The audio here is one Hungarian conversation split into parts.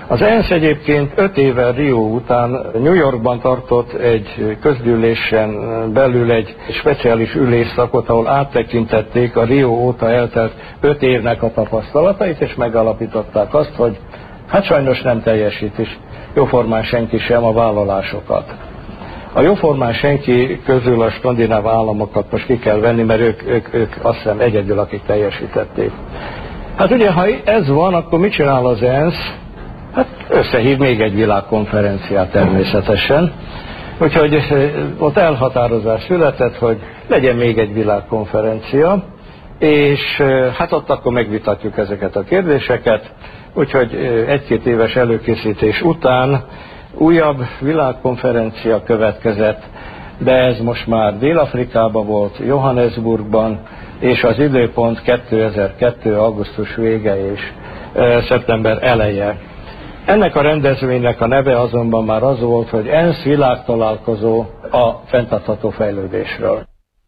Az ENSZ egyébként 5 éve Rio után New Yorkban tartott egy közgyűlésen belül egy speciális ülésszakot, ahol áttekintették a Rio óta eltelt 5 évnek a tapasztalatait, és megalapították azt, hogy hát sajnos nem teljesít is jóformán senki sem a vállalásokat. A jóformán senki közül a skandináv államokat most ki kell venni, mert ők azt hiszem egyedül, akik teljesítették. Hát ugye, ha ez van, akkor mit csinál az ENSZ? Hát összehív még egy világkonferenciát természetesen. Úgyhogy ott elhatározás született, hogy legyen még egy világkonferencia, és hát ott akkor megvitatjuk ezeket a kérdéseket. Úgyhogy 1-2 éves előkészítés után újabb világkonferencia következett, de ez most már Dél-Afrikában volt, Johannesburgban, és az időpont 2002. augusztus vége és szeptember eleje. Ennek a rendezvénynek a neve azonban már az volt, hogy ENSZ világtalálkozó a fenntartható fejlődésről.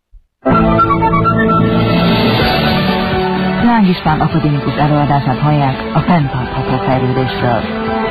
Láng István akadémikus előadását hallják a fenntartható fejlődésről.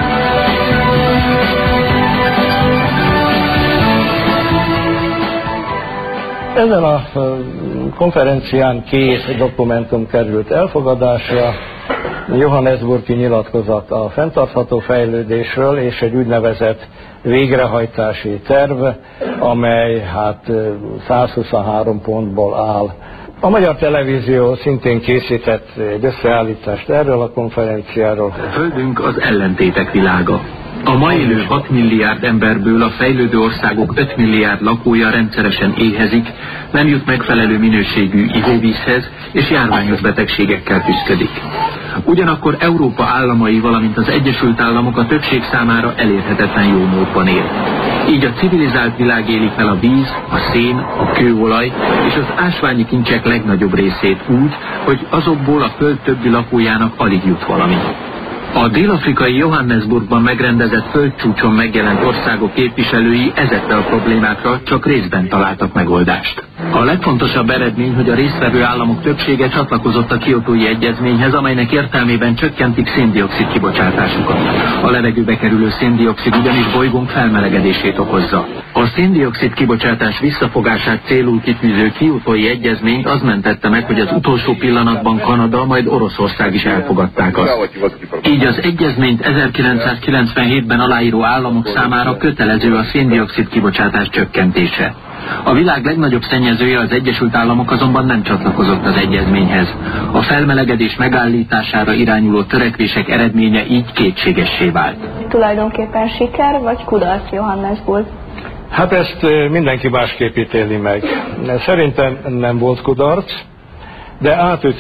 Ezen a konferencián 2 dokumentum került elfogadásra, Johannesburgi nyilatkozat a fenntartható fejlődésről, és egy úgynevezett végrehajtási terv, amely hát 123 pontból áll. A Magyar Televízió szintén készített egy összeállítást erről a konferenciáról. A Földünk az ellentétek világa. A ma élő 6 milliárd emberből a fejlődő országok 5 milliárd lakója rendszeresen éhezik, nem jut megfelelő minőségű ivóvízhez, és járványos betegségekkel küszködik. Ugyanakkor Európa államai, valamint az Egyesült Államok a többség számára elérhetetlen jó módban él. Így a civilizált világ éli fel a víz, a szén, a kőolaj és az ásványi kincsek legnagyobb részét úgy, hogy azokból a föld többi lakójának alig jut valami. A dél-afrikai Johannesburgban megrendezett földcsúcson megjelent országok képviselői ezekre a problémákra csak részben találtak megoldást. A legfontosabb eredmény, hogy a résztvevő államok többsége csatlakozott a Kiotói Egyezményhez, amelynek értelmében csökkentik szén-dioxid kibocsátásukat. A levegőbe kerülő szén-dioxid ugyanis bolygónk felmelegedését okozza. A szén-dioxid kibocsátás visszafogását célul kitűző Kiotói Egyezményt az mentette meg, hogy az utolsó pillanatban Kanada, majd Oroszország is elfogadták azt. Így az egyezményt 1997-ben aláíró államok számára kötelező a szén-dioxid kibocsátás csökkentése. A világ legnagyobb szennyezője, az Egyesült Államok azonban nem csatlakozott az egyezményhez. A felmelegedés megállítására irányuló törekvések eredménye így kétségessé vált. Tulajdonképpen siker vagy kudarc Johannesburg? Hát ezt mindenki másképp ítéli meg. Szerintem nem volt kudarc, de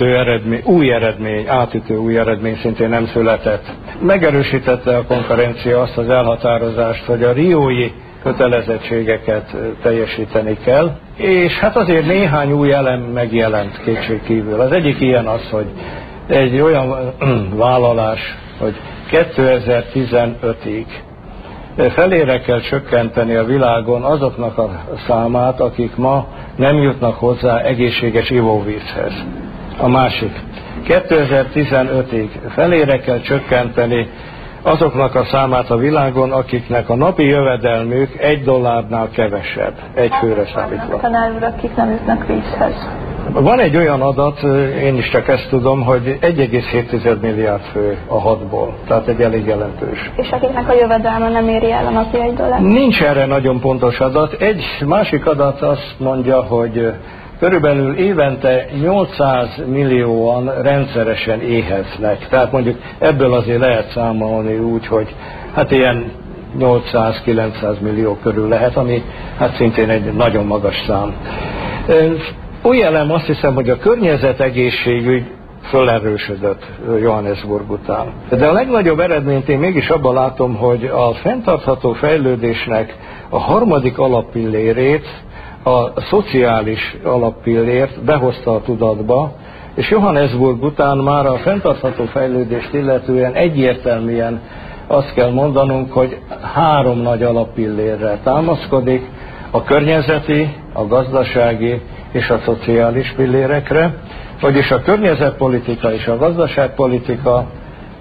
átütő új eredmény szintén nem született. Megerősítette a konferencia azt az elhatározást, hogy a riói kötelezettségeket teljesíteni kell, és hát azért néhány új elem megjelent kétségkívül. Az egyik ilyen az, hogy egy olyan vállalás, hogy 2015-ig felére kell csökkenteni a világon azoknak a számát, akik ma nem jutnak hozzá egészséges ivóvízhez. A másik, 2015-ig felére kell csökkenteni azoknak a számát a világon, akiknek a napi jövedelmük $1 kevesebb, egy főre számítva. Akik nem jutnak vízhez. Van egy olyan adat, én is csak ezt tudom, hogy 1,7 milliárd fő a 6-ból, tehát egy elég jelentős. És akiknek a jövedelme nem éri el a napi $1? Nincs erre nagyon pontos adat. Egy másik adat azt mondja, hogy körülbelül évente 800 millióan rendszeresen éheznek. Tehát mondjuk ebből azért lehet számolni úgy, hogy hát ilyen 800-900 millió körül lehet, ami hát szintén egy nagyon magas szám. Új elem azt hiszem, hogy a környezetegészségügy fölerősödött Johannesburg után. De a legnagyobb eredményt én mégis abban látom, hogy a fenntartható fejlődésnek a harmadik alappillérét, a szociális alappillért behozta a tudatba, és Johannesburg után már a fenntartható fejlődést illetően egyértelműen azt kell mondanunk, hogy 3 nagy alappillérre támaszkodik, a környezeti, a gazdasági és a szociális pillérekre, vagyis a környezetpolitika és a gazdaságpolitika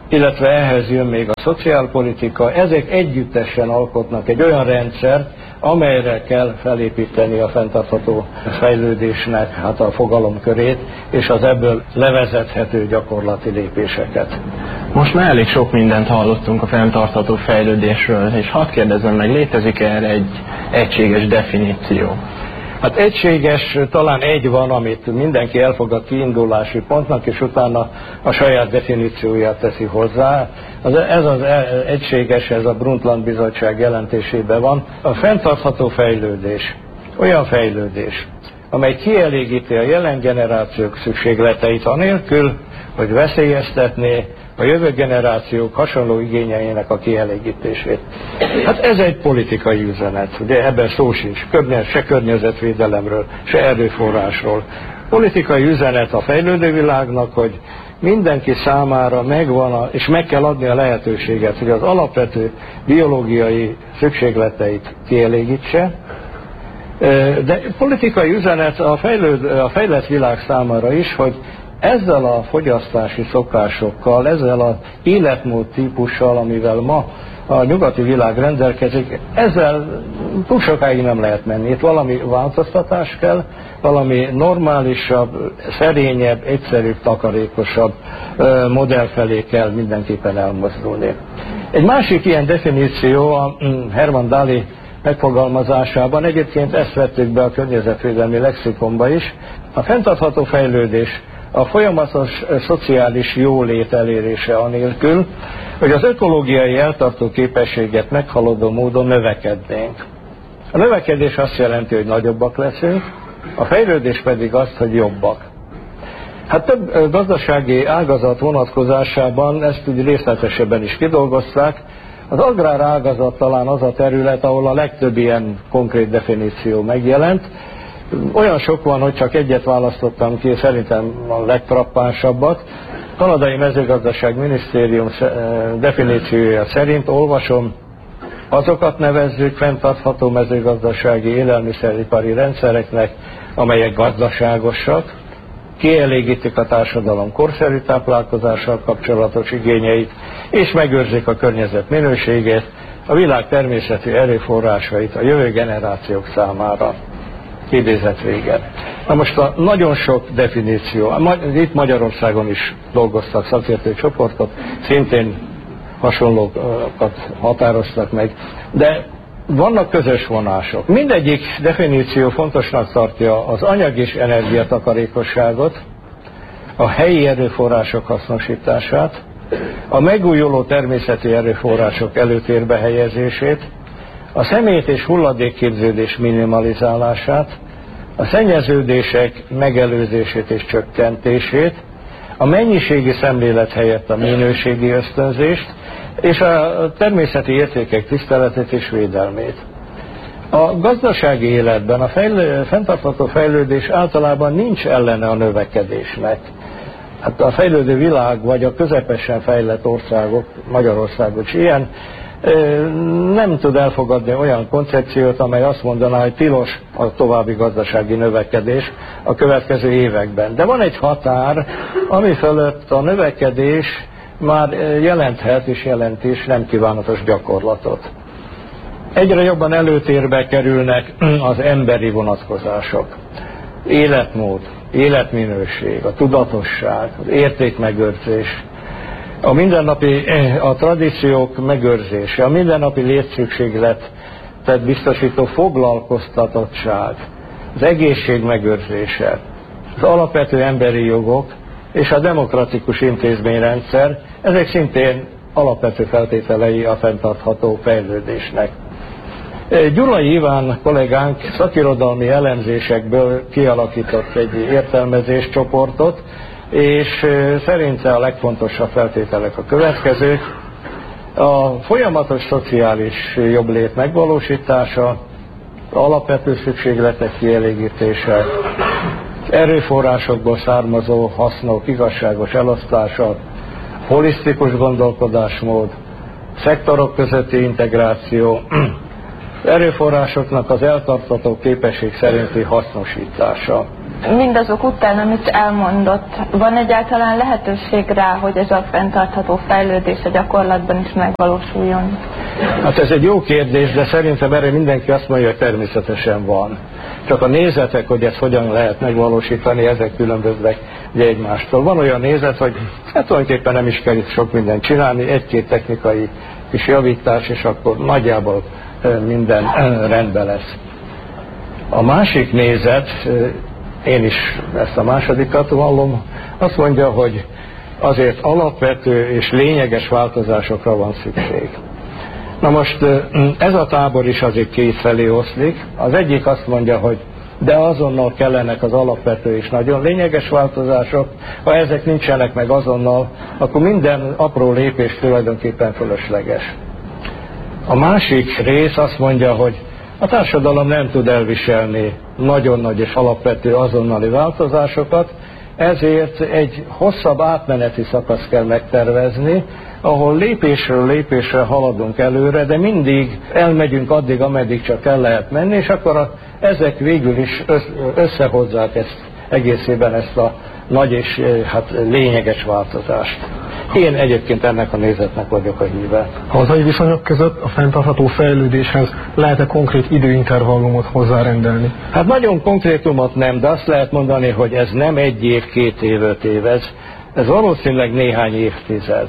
illetve ehhez jön még a szociálpolitika, ezek együttesen alkotnak egy olyan rendszert, amelyre kell felépíteni a fenntartható fejlődésnek hát a fogalomkörét, és az ebből levezethető gyakorlati lépéseket. Most már elég sok mindent hallottunk a fenntartható fejlődésről, és hadd kérdezzem meg, létezik erre egy egységes definíció? Hát egységes, talán egy van, amit mindenki elfogad kiindulási pontnak, és utána a saját definícióját teszi hozzá. Ez az egységes, ez a Brundtland Bizottság jelentésében van. A fenntartható fejlődés, olyan fejlődés, amely kielégíti a jelen generációk szükségleteit anélkül, hogy veszélyeztetné a jövő generációk hasonló igényeinek a kielégítését. Hát ez egy politikai üzenet, ugye ebben szó sincs, se környezetvédelemről, se erőforrásról. Politikai üzenet a fejlődő világnak, hogy mindenki számára megvan, és meg kell adni a lehetőséget, hogy az alapvető biológiai szükségleteit kielégítse, de politikai üzenet a fejlett világ számára is, hogy ezzel a fogyasztási szokásokkal, ezzel az életmód típussal, amivel ma a nyugati világ rendelkezik, ezzel túl sokáig nem lehet menni. Itt valami változtatás kell, valami normálisabb, szerényebb, egyszerűbb, takarékosabb modell felé kell mindenképpen elmozdulni. Egy másik ilyen definíció a Herman Daly megfogalmazásában, egyébként ezt vettük be a környezetvédelmi lexikonba is, a fenntartható fejlődés a folyamatos szociális jólét elérése anélkül, hogy az ökológiai eltartó képességet meghaladó módon növekednénk. A növekedés azt jelenti, hogy nagyobbak leszünk, a fejlődés pedig azt, hogy jobbak. Hát több gazdasági ágazat vonatkozásában ezt úgy részletesebben is kidolgozták. Az agrár ágazat talán az a terület, ahol a legtöbb ilyen konkrét definíció megjelent. Olyan sok van, hogy csak egyet választottam ki, szerintem a legfrappánsabbat. A kanadai mezőgazdaság minisztérium definíciója szerint, olvasom, azokat nevezzük fenntartható mezőgazdasági élelmiszeripari rendszereknek, amelyek gazdaságosak, kielégítik a társadalom korszerű táplálkozással kapcsolatos igényeit, és megőrzik a környezet minőségét, a világ természeti erőforrásait a jövő generációk számára. Idézet vége. Na most a nagyon sok definíció, itt Magyarországon is dolgoztak szakértő csoportok, szintén hasonlókat határoztak meg, de vannak közös vonások. Mindegyik definíció fontosnak tartja az anyag és energiatakarékosságot, a helyi erőforrások hasznosítását, a megújuló természeti erőforrások előtérbe helyezését, a szemét és hulladékképződés minimalizálását, a szennyeződések megelőzését és csökkentését, a mennyiségi szemlélet helyett a minőségi ösztönzést, és a természeti értékek tiszteletét és védelmét. A gazdasági életben a fenntartható fejlődés általában nincs ellene a növekedésnek. Hát a fejlődő világ, vagy a közepesen fejlett országok, Magyarország is ilyen, nem tud elfogadni olyan koncepciót, amely azt mondaná, hogy tilos a további gazdasági növekedés a következő években. De van egy határ, ami fölött a növekedés már jelenthet és jelent is nem kívánatos gyakorlatot. Egyre jobban előtérbe kerülnek az emberi vonatkozások. Életmód, életminőség, a tudatosság, az értékmegőrzés, a tradíciók megőrzése, a mindennapi létszükségletet biztosító foglalkoztatottság, az egészség megőrzése, az alapvető emberi jogok és a demokratikus intézményrendszer, ezek szintén alapvető feltételei a fenntartható fejlődésnek. Gyulai Iván kollégánk szakirodalmi elemzésekből kialakított egy értelmezéscsoportot, és szerinte a legfontosabb feltételek a következők: a folyamatos szociális jobblét megvalósítása, alapvető szükségletek kielégítése, erőforrásokból származó hasznok igazságos elosztása, holisztikus gondolkodásmód, szektorok közötti integráció, erőforrásoknak az eltartató képesség szerinti hasznosítása. Mindazok után, amit elmondott, van egyáltalán lehetőség rá, hogy ez a fenntartható fejlődés a gyakorlatban is megvalósuljon? Hát ez egy jó kérdés, de szerintem erre mindenki azt mondja, hogy természetesen van. Csak a nézetek, hogy ezt hogyan lehet megvalósítani, ezek különböznek egymástól. Van olyan nézet, hogy hát tulajdonképpen nem is kell itt sok mindent csinálni, egy-két technikai kis javítás, és akkor nagyjából minden rendben lesz. A másik nézet, én is ezt a másodikat vallom, azt mondja, hogy azért alapvető és lényeges változásokra van szükség. Na most ez a tábor is azért kétfelé oszlik. Az egyik azt mondja, hogy de azonnal kellenek az alapvető és nagyon lényeges változások. Ha ezek nincsenek meg azonnal, akkor minden apró lépés tulajdonképpen fölösleges. A másik rész azt mondja, hogy a társadalom nem tud elviselni nagyon nagy és alapvető azonnali változásokat, ezért egy hosszabb átmeneti szakaszt kell megtervezni, ahol lépésről lépésre haladunk előre, de mindig elmegyünk addig, ameddig csak el lehet menni, és akkor ezek végül is összehozzák egészében ezt a nagy és hát lényeges változást. Én egyébként ennek a nézetnek vagyok a híve. A hazai viszonyok között a fenntartható fejlődéshez lehet-e konkrét időintervallumot hozzárendelni? Hát nagyon konkrétumot nem, de azt lehet mondani, hogy ez nem 1 év, 2 év, 5 év, ez valószínűleg néhány évtized.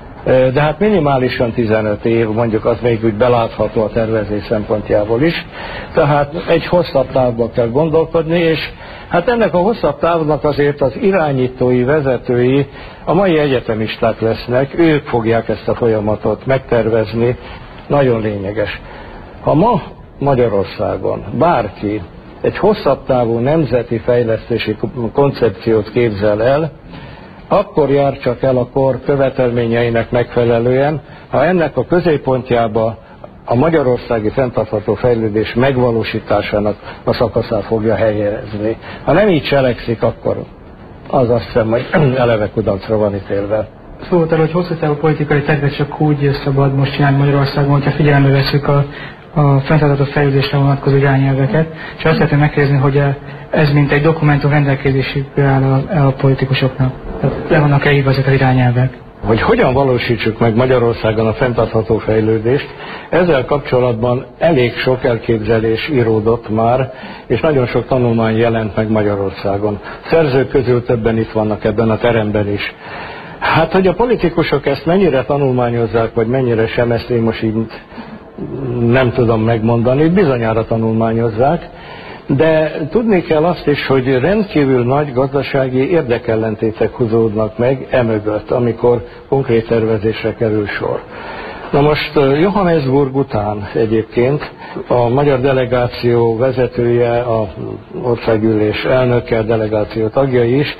De hát minimálisan 15 év, mondjuk az még úgy belátható a tervezés szempontjából is. Tehát egy hosszabb távban kell gondolkodni, és hát ennek a hosszabb távnak azért az irányítói, vezetői a mai egyetemisták lesznek, ők fogják ezt a folyamatot megtervezni, nagyon lényeges. Ha ma Magyarországon bárki egy hosszabb távú nemzeti fejlesztési koncepciót képzel el, akkor jár csak el a kor követelményeinek megfelelően, ha ennek a középpontjába a magyarországi fenntartható fejlődés megvalósításának a szakaszát fogja helyezni. Ha nem így cselekszik, akkor az azt hiszem, hogy eleve kudarcra van ítélve. Szóval arra, hogy hosszú távú politikai tervet csak úgy szabad most csinálni Magyarországon, hogyha figyelembe veszük a fenntartható fejlődésre vonatkozó irányelveket, és azt szeretném megkérdezni, hogy ez mint egy dokumentum rendelkezésükre áll a politikusoknak. Tehát le vannak írva ezek az irányelvek? Hogy hogyan valósítsuk meg Magyarországon a fenntartható fejlődést, ezzel kapcsolatban elég sok elképzelés íródott már, és nagyon sok tanulmány jelent meg Magyarországon. Szerzők közül többen itt vannak ebben a teremben is. Hát, hogy a politikusok ezt mennyire tanulmányozzák, vagy mennyire sem, ezt én most így nem tudom megmondani, bizonyára tanulmányozzák, de tudni kell azt is, hogy rendkívül nagy gazdasági érdekellentétek húzódnak meg emögött, amikor konkrét tervezésre kerül sor. Na most Johannesburg után egyébként a magyar delegáció vezetője, az országgyűlés elnöke, delegáció tagjai is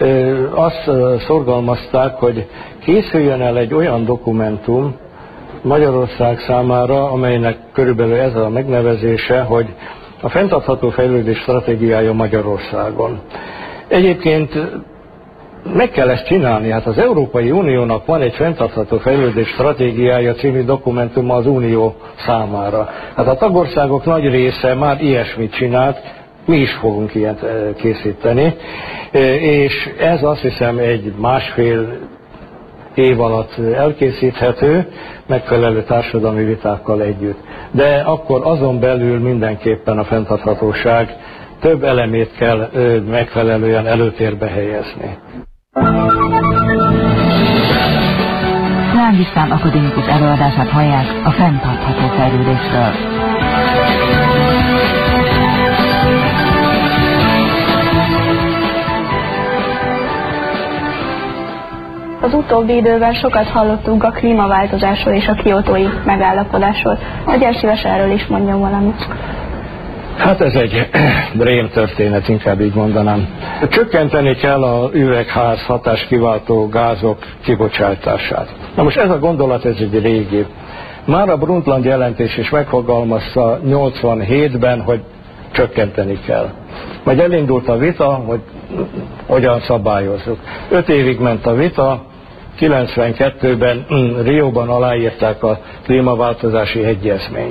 azt szorgalmazták, hogy készüljön el egy olyan dokumentum Magyarország számára, amelynek körülbelül ez a megnevezése, hogy a fenntartható fejlődés stratégiája Magyarországon. Egyébként meg kell ezt csinálni, hát az Európai Uniónak van egy fenntartható fejlődés stratégiája című dokumentuma az Unió számára. Hát a tagországok nagy része már ilyesmit csinált, mi is fogunk ilyet készíteni, és ez azt hiszem egy 1,5 év alatt elkészíthető, megfelelő társadalmi vitákkal együtt. De akkor azon belül mindenképpen a fenntarthatóság több elemét kell megfelelően előtérbe helyezni. Láng István akadémikus előadását hallják a fenntartható fejlődésről. Az utóbbi időben sokat hallottunk a klímaváltozásról és a kiotói megállapodásról. Nagyon szíves erről is mondjon valamit. Hát ez egy rémtörténet, inkább így mondanám. Csökkenteni kell az üvegház hatás kiváltó gázok kibocsátását. Na most ez a gondolat, ez egy régi. Már a Brundtland jelentés is megfogalmazta 87-ben, hogy csökkenteni kell. Majd elindult a vita, hogy hogyan szabályozzuk. 5 évig ment a vita, 92-ben Rióban aláírták a klímaváltozási egyezményt.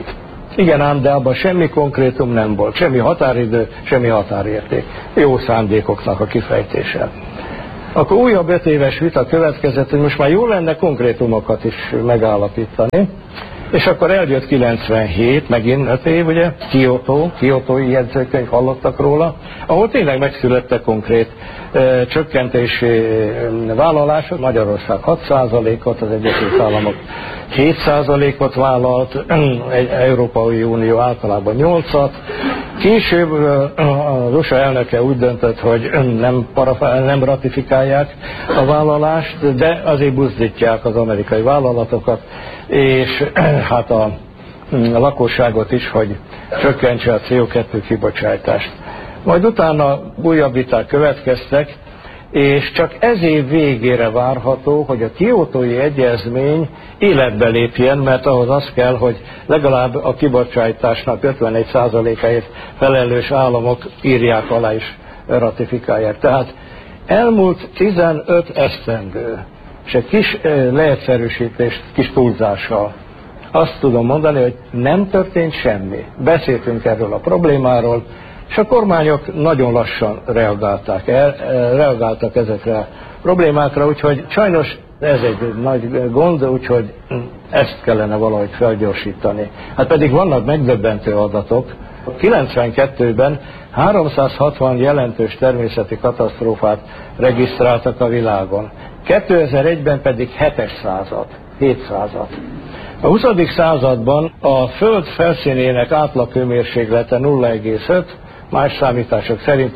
Igen ám, de abban semmi konkrétum nem volt, semmi határidő, semmi határérték. Jó szándékoknak a kifejtése. Akkor újabb 5 éves vita következett, hogy most már jó lenne konkrétumokat is megállapítani. És akkor eljött 97, megint 5 év, ugye, Kiotói jegyzőkönyv, hallottak róla, ahol tényleg megszülettek konkrét csökkentési vállalások. Magyarország 6%-ot, az Egyesült Államok 7%-ot vállalt, egy Európai Unió általában 8-at. Később az USA elnöke úgy döntött, hogy nem ratifikálják a vállalást, de azért buzdítják az amerikai vállalatokat, és hát a lakosságot is, hogy csökkentse a CO2 kibocsátást. Majd utána újabb viták következtek, és csak ez év végére várható, hogy a Kiotói Egyezmény életbe lépjen, mert ahhoz az kell, hogy legalább a kibocsátásnak 51%-áért felelős államok írják alá és ratifikálják. Tehát elmúlt 15 esztendő, és egy kis leegyszerűsítést, kis túlzással azt tudom mondani, hogy nem történt semmi. Beszéltünk erről a problémáról, és a kormányok nagyon lassan reagáltak ezekre a problémákra, úgyhogy sajnos ez egy nagy gond, úgyhogy ezt kellene valahogy felgyorsítani. Hát pedig vannak megdöbbentő adatok. 92-ben 360 jelentős természeti katasztrófát regisztráltak a világon. 2001-ben pedig 700-at. A 20. században a Föld felszínének átlaghőmérséklete 0,5, más számítások szerint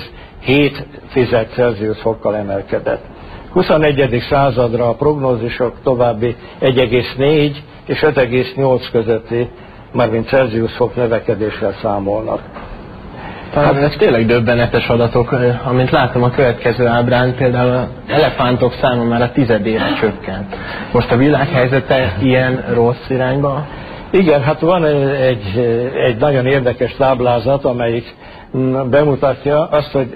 0,7 Celsius fokkal emelkedett. 21. századra a prognózisok további 1,4 és 5,8 közötti, mármint Celsius fok növekedéssel számolnak. Hát ez tényleg döbbenetes adatok, amint látom a következő ábrán, például az elefántok száma már a 10-ére csökkent. Most a világ helyzete ilyen rossz irányba? Igen, hát van egy nagyon érdekes táblázat, amelyik bemutatja azt, hogy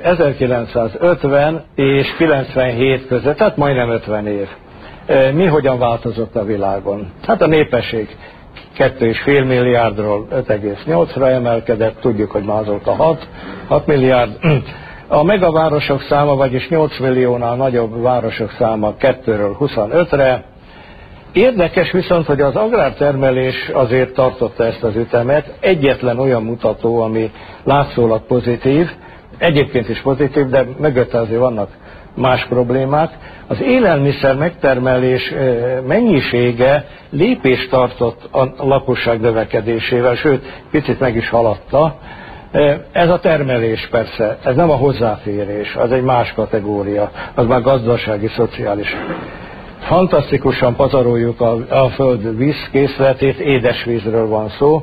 1950 és 97 között, tehát majdnem 50 év, mi hogyan változott a világon. Hát a népesség 2,5 milliárdról 5,8-ra emelkedett, tudjuk, hogy már azóta 6 milliárd. A megavárosok száma, vagyis 8 milliónál nagyobb városok száma 2-ről 25-re. Érdekes viszont, hogy az agrártermelés azért tartotta ezt az ütemet, egyetlen olyan mutató, ami látszólag pozitív, egyébként is pozitív, de mögötte azért vannak más problémák. Az élelmiszer megtermelés mennyisége lépést tartott a lakosság növekedésével, sőt, picit meg is haladta. Ez a termelés persze, ez nem a hozzáférés, az egy más kategória, az már gazdasági, szociális. Fantasztikusan pazaroljuk a föld vízkészletét, édesvízről van szó.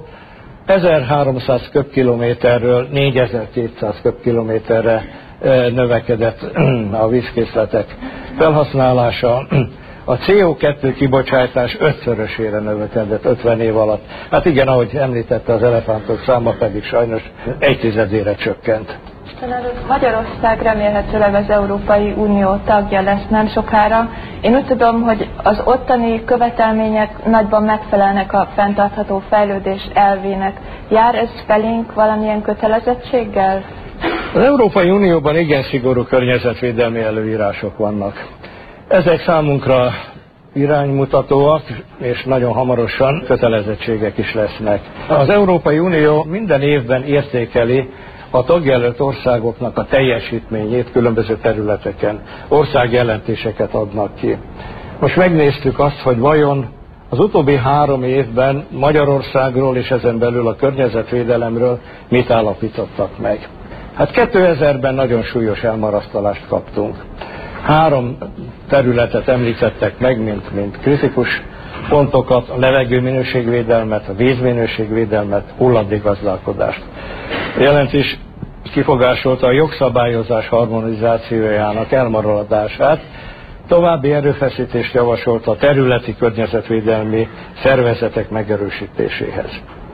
1300 köbkilométerről 4200 köbkilométerre növekedett a vízkészletek felhasználása. A CO2 kibocsátás 5-szörösére növekedett 50 év alatt. Hát igen, ahogy említette, az elefántok száma pedig sajnos 1/10-ére csökkent. Magyarország remélhetőleg az Európai Unió tagja lesz nem sokára. Én úgy tudom, hogy az ottani követelmények nagyban megfelelnek a fenntartható fejlődés elvének. Jár ez felénk valamilyen kötelezettséggel? Az Európai Unióban igen szigorú környezetvédelmi előírások vannak. Ezek számunkra iránymutatóak, és nagyon hamarosan kötelezettségek is lesznek. Az Európai Unió minden évben értékeli a tagjelölt országoknak a teljesítményét különböző területeken. Országjelentéseket adnak ki. Most megnéztük azt, hogy vajon az utóbbi 3 évben Magyarországról és ezen belül a környezetvédelemről mit állapítottak meg. Hát 2000-ben nagyon súlyos elmarasztalást kaptunk. 3 területet említettek meg, mint kritikus pontokat, a levegőminőségvédelmet, a vízminőségvédelmet, hulladékgazdálkodást. A jelentés kifogásolta a jogszabályozás harmonizációjának elmaradását, további erőfeszítést javasolt a területi környezetvédelmi szervezetek megerősítéséhez.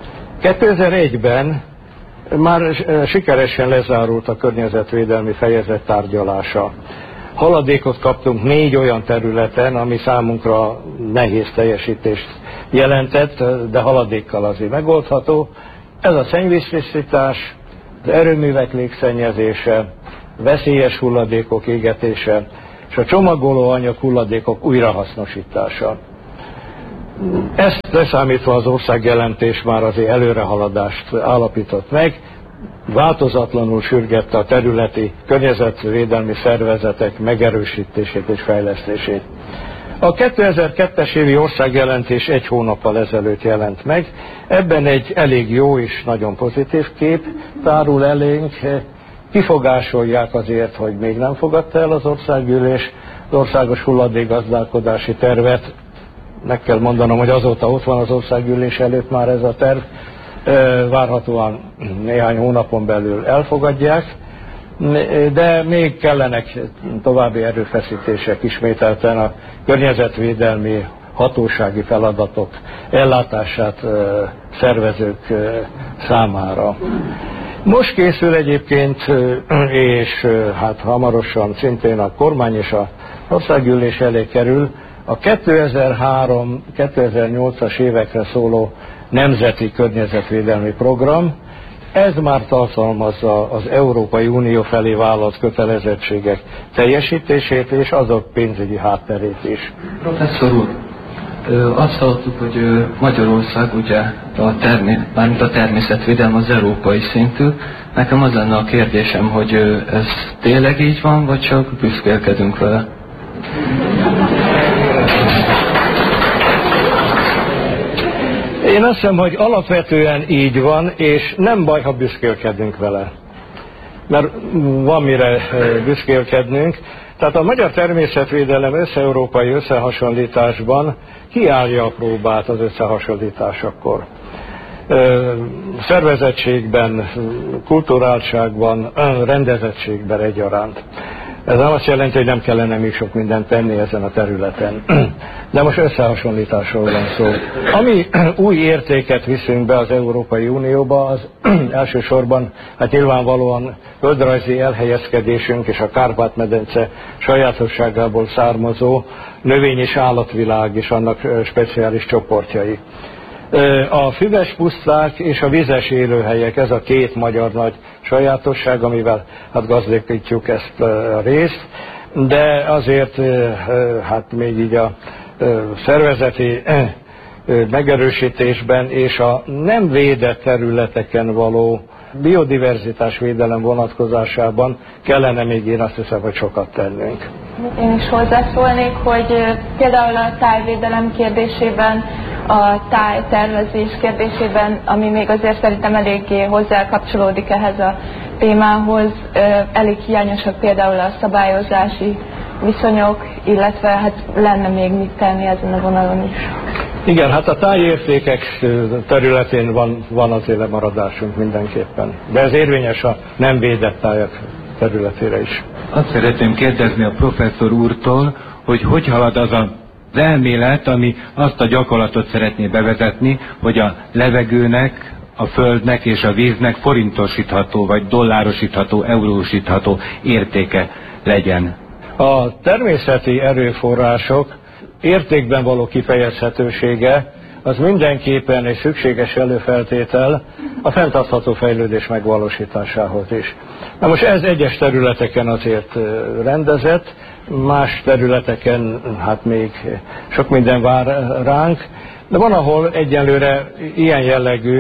2001-ben már sikeresen lezárult a környezetvédelmi fejezet tárgyalása. Haladékot kaptunk 4 olyan területen, ami számunkra nehéz teljesítést jelentett, de haladékkal azért megoldható. Ez a szennyvíztisztítás, az erőművek légszennyezése, veszélyes hulladékok égetése, és a csomagolóanyag hulladékok újrahasznosítása. Ezt leszámítva az országjelentés már azért előrehaladást állapított meg, változatlanul sürgette a területi környezetvédelmi szervezetek megerősítését és fejlesztését. A 2002-es évi országjelentés 1 hónappal ezelőtt jelent meg, ebben egy elég jó és nagyon pozitív kép tárul elénk. Kifogásolják azért, hogy még nem fogadta el az országgyűlés az országos hulladékgazdálkodási tervet. Meg kell mondanom, hogy azóta ott van az országgyűlés előtt már ez a terv, várhatóan néhány hónapon belül elfogadják, de még kellenek további erőfeszítések ismételten a környezetvédelmi hatósági feladatok ellátását szervezők számára. Most készül egyébként, és hát hamarosan szintén a kormány és az országgyűlés elé kerül, a 2003-2008-as évekre szóló Nemzeti Környezetvédelmi Program. Ez már tartalmazza az Európai Unió felé vállalt kötelezettségek teljesítését és azok pénzügyi hátterét is. Professzor úr, azt hallottuk, hogy Magyarország ugye mármint a természetvédelem az európai szintű. Nekem az lenne a kérdésem, hogy ez tényleg így van, vagy csak büszkélkedünk vele? Én azt hiszem, hogy alapvetően így van, és nem baj, ha büszkélkedünk vele. Mert van mire büszkélkednünk. Tehát a magyar természetvédelem összeurópai összehasonlításban kiállja a próbát az összehasonlításakor. Szervezettségben, kulturáltságban, rendezettségben egyaránt. Ez nem azt jelenti, hogy nem kellene még sok mindent tenni ezen a területen. De most összehasonlításról van szó. Ami új értéket viszünk be az Európai Unióba, az elsősorban hát nyilvánvalóan földrajzi elhelyezkedésünk és a Kárpát-medence sajátosságából származó növény- és állatvilág és annak speciális csoportjai. A füves puszták és a vizes élőhelyek, ez a 2 magyar nagy sajátosság, amivel hát gazdagítjuk ezt a részt, de azért hát még így a szervezeti megerősítésben és a nem védett területeken való biodiverzitás védelem vonatkozásában kellene még, én azt hiszem, hogy sokat tennünk. Én is hozzászólnék, hogy például a tájvédelem kérdésében, a tájtervezés kérdésében, ami még azért szerintem eléggé hozzákapcsolódik ehhez a témához, elég hiányosak például a szabályozási viszonyok, illetve hát lenne még mit tenni ezen a vonalon is. Igen, hát a tájértékek területén van azért lemaradásunk mindenképpen, de ez érvényes a nem védett tájak területére is. Azt szeretném kérdezni a professzor úrtól, hogy halad az az elmélet, ami azt a gyakorlatot szeretné bevezetni, hogy a levegőnek, a földnek és a víznek forintosítható, vagy dollárosítható, eurósítható értéke legyen. A természeti erőforrások értékben való kifejezhetősége az mindenképpen egy szükséges előfeltétel a fenntartható fejlődés megvalósításához is. Na most ez egyes területeken azért rendezett, más területeken hát még sok minden vár ránk, de van, ahol egyelőre ilyen jellegű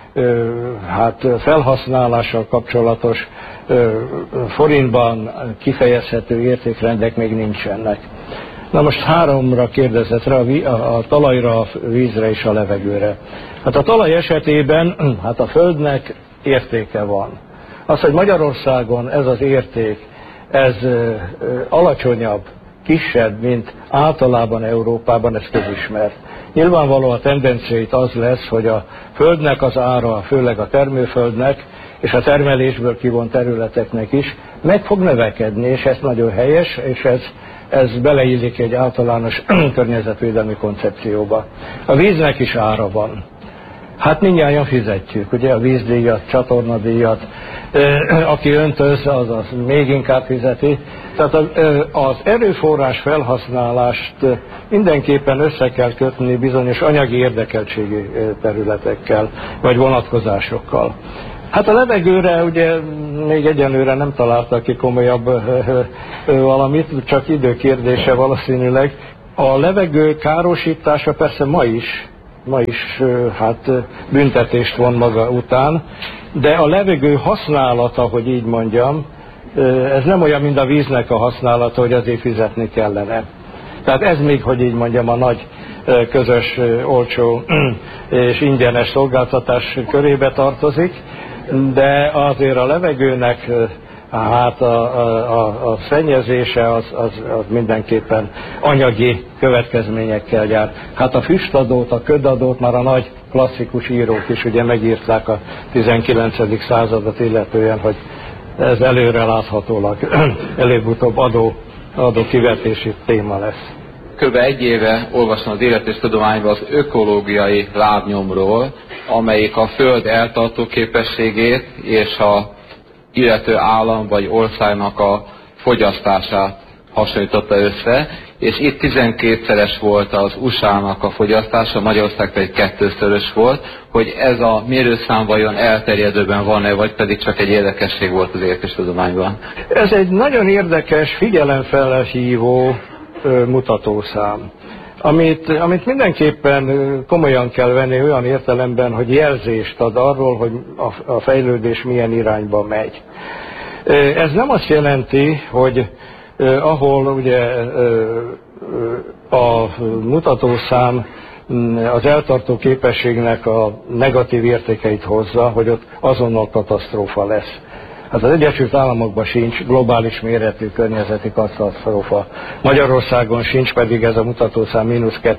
hát felhasználással kapcsolatos forintban kifejezhető értékrendek még nincsenek. Na most 3-ra kérdezett rá, a talajra, a vízre és a levegőre. Hát a talaj esetében hát a földnek értéke van. Az, hogy Magyarországon ez az érték, ez alacsonyabb, kisebb, mint általában Európában, ez közismert. Nyilvánvaló a tendencia itt az lesz, hogy a földnek az ára, főleg a termőföldnek, és a termelésből kivont területeknek is meg fog növekedni, és ez nagyon helyes, és ez beleillik egy általános környezetvédelmi koncepcióba. A víznek is ára van. Hát mindnyájan fizetjük, ugye a vízdíjat, csatornadíjat, aki öntöz, az még inkább fizeti. Tehát az erőforrás felhasználást mindenképpen össze kell kötni bizonyos anyagi érdekeltségi területekkel, vagy vonatkozásokkal. Hát a levegőre ugye még egyenlőre nem találtak ki komolyabb valamit, csak idő kérdése valószínűleg. A levegő károsítása persze ma is hát büntetést von maga után, de a levegő használata, hogy így mondjam, ez nem olyan, mint a víznek a használata, hogy azért fizetni kellene. Tehát ez még, hogy így mondjam, a nagy közös, olcsó és ingyenes szolgáltatás körébe tartozik, de azért a levegőnek hát a szennyezése az mindenképpen anyagi következményekkel jár. Hát a füstadót, a ködadót már a nagy klasszikus írók is ugye megírták a 19. századot illetően, hogy ez előreláthatólag előbb-utóbb adó kivetési téma lesz. Kb. 1 éve olvasom az Élet és Tudományban az ökológiai lábnyomról, amelyik a Föld eltartó képességét és a illető állam vagy országnak a fogyasztását hasonlította össze, és itt 12-szeres volt az USA-nak a fogyasztása, Magyarország pedig 2-szörös volt, hogy ez a mérőszám vajon elterjedőben van-e, vagy pedig csak egy érdekesség volt az Élet és Tudományban? Ez egy nagyon érdekes, figyelemfelhívó mutatószám, amit mindenképpen komolyan kell venni olyan értelemben, hogy jelzést ad arról, hogy a fejlődés milyen irányba megy. Ez nem azt jelenti, hogy ahol ugye a mutatószám az eltartó képességnek a negatív értékeit hozza, hogy ott azonnal katasztrófa lesz. Hát az Egyesült Államokban sincs globális méretű környezeti katasztrófa. Magyarországon sincs, pedig ez a mutatószám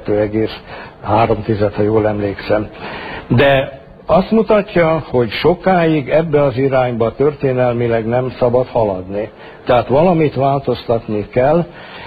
-2,3, ha jól emlékszem. De azt mutatja, hogy sokáig ebbe az irányba történelmileg nem szabad haladni. Tehát valamit változtatni kell,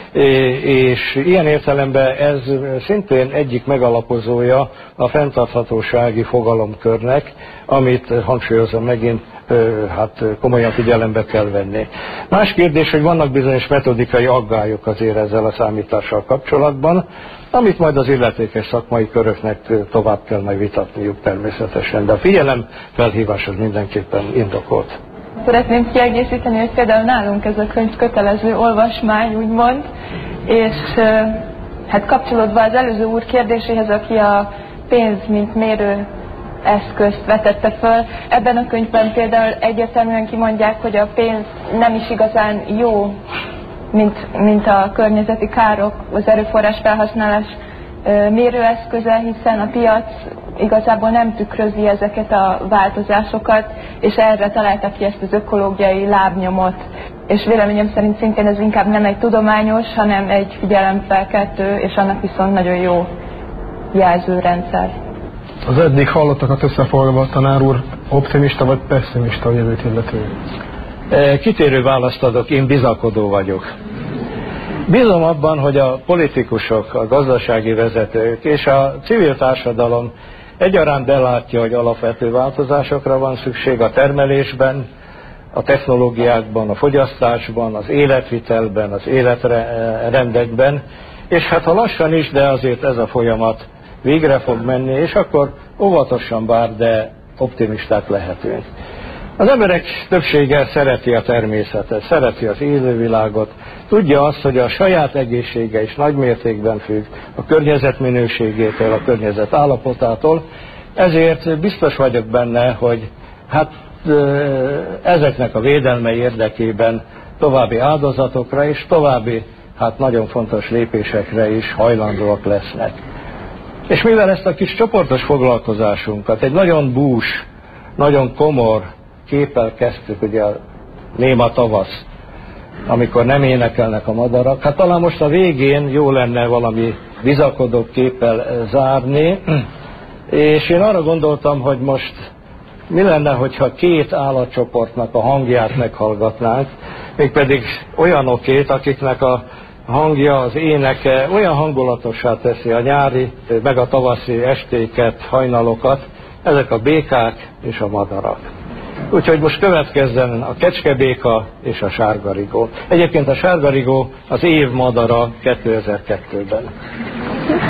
és ilyen értelemben ez szintén egyik megalapozója a fenntarthatósági fogalomkörnek, amit hangsúlyozom megint, hát komolyan figyelembe kell venni. Más kérdés, hogy vannak bizonyos metodikai aggályok azért ezzel a számítással kapcsolatban, amit majd az illetékes szakmai köröknek tovább kell majd vitatniuk természetesen, de a figyelemfelhívás az mindenképpen indokolt. Szeretném kiegészíteni, hogy például nálunk ez a könyv kötelező olvasmány, úgymond, és hát kapcsolódva az előző úr kérdéséhez, aki a pénz mint mérő eszközt vetette föl. Ebben a könyvben például egyértelműen kimondják, hogy a pénz nem is igazán jó, mint a környezeti károk, az erőforrás felhasználás mérőeszköze, hiszen a piac igazából nem tükrözi ezeket a változásokat, és erre találtak ki ezt az ökológiai lábnyomot. És véleményem szerint szintén ez inkább nem egy tudományos, hanem egy figyelemfelkeltő, és annak viszont nagyon jó jelzőrendszer. Az eddig hallottakat összefoglalva, tanár úr, optimista vagy pessimista a jövőt illetően? Kitérő választ adok, én bizakodó vagyok. Bízom abban, hogy a politikusok, a gazdasági vezetők és a civil társadalom egyaránt belátja, hogy alapvető változásokra van szükség a termelésben, a technológiákban, a fogyasztásban, az életvitelben, az életrendekben, és hát ha lassan is, de azért ez a folyamat végre fog menni, és akkor óvatosan bár, de optimisták lehetünk. Az emberek többsége szereti a természetet, szereti az élővilágot, tudja azt, hogy a saját egészsége is nagymértékben függ a környezet minőségétől, a környezet állapotától, ezért biztos vagyok benne, hogy hát ezeknek a védelme érdekében további áldozatokra és további hát nagyon fontos lépésekre is hajlandóak lesznek. És mivel ezt a kis csoportos foglalkozásunkat egy nagyon bús, nagyon komor képpel kezdtük, ugye a néma tavasz, amikor nem énekelnek a madarak, hát talán most a végén jó lenne valami bizakodó képpel zárni, és én arra gondoltam, hogy most mi lenne, hogyha két állatcsoportnak a hangját meghallgatnánk, mégpedig olyanokét, akiknek a hangja, az éneke olyan hangulatossá teszi a nyári, meg a tavaszi estéket, hajnalokat, ezek a békák és a madarak. Úgyhogy most következzen a kecskebéka és a sárgarigó. Egyébként a sárgarigó az év madara 2002-ben.